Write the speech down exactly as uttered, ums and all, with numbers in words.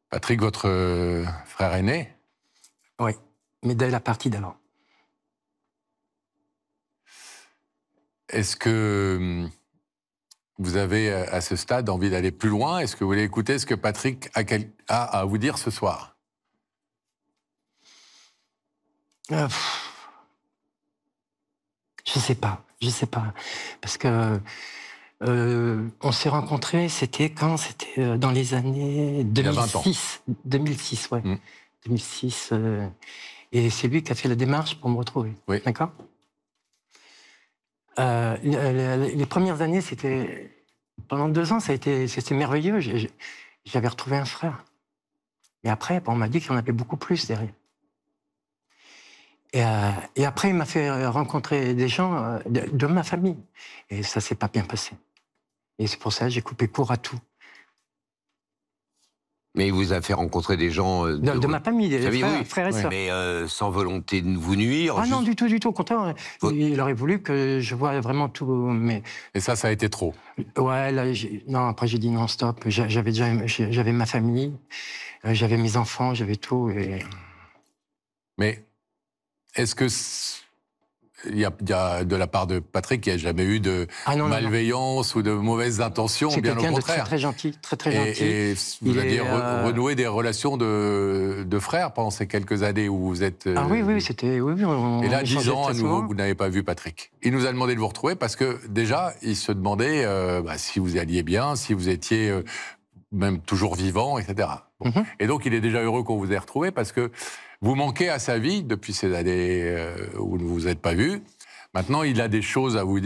Patrick, votre euh, frère aîné? Oui, mais dès la partie d'avant. Est-ce que hum, vous avez, à ce stade, envie d'aller plus loin? Est-ce que vous voulez écouter ce que Patrick a, quel... a à vous dire ce soir? Euh, je sais pas, je sais pas. Parce que euh, on s'est rencontrés, c'était quand? C'était dans les années deux mille six. deux mille six, ouais. Mm. deux mille six. Euh, et c'est lui qui a fait la démarche pour me retrouver. Oui. D'accord? Euh, les, les premières années, c'était... Pendant deux ans, ça a été, c'était merveilleux. J'avais retrouvé un frère. Et après, on m'a dit qu'il y en avait beaucoup plus derrière. Et, euh, et après, il m'a fait rencontrer des gens euh, de, de ma famille. Et ça s'est pas bien passé. Et c'est pour ça que j'ai coupé court à tout. Mais il vous a fait rencontrer des gens... Euh, de, de, de ma famille, des famille, frères, oui. frères et oui. sœurs. Mais euh, sans volonté de vous nuire. Ah juste... non, du tout, du tout. Au contraire, Votre... il aurait voulu que je voie vraiment tout. Mais... Et ça, ça a été trop? Ouais, là, non, après j'ai dit non, stop. J'avais déjà j'avais ma famille, j'avais mes enfants, j'avais tout. Et... Mais est-ce que... Il y, a, il y a de la part de Patrick, il n'y a jamais eu de ah non, malveillance non, non. ou de mauvaises intentions, bien au contraire. C'est quelqu'un de très, très gentil, très, très gentil. Et, et vous il aviez est, re, euh... renoué des relations de, de frères pendant ces quelques années où vous êtes... Ah oui, oui, c'était... Oui, oui, on, et là, dix ans à nouveau, souvent. vous n'avez pas vu Patrick. Il nous a demandé de vous retrouver parce que, déjà, il se demandait euh, bah, si vous alliez bien, si vous étiez euh, même toujours vivant, et cetera. Bon. Mm-hmm. Et donc, il est déjà heureux qu'on vous ait retrouvé parce que vous manquez à sa vie depuis ces années euh, où vous ne vous êtes pas vus. Maintenant, il a des choses à vous dire.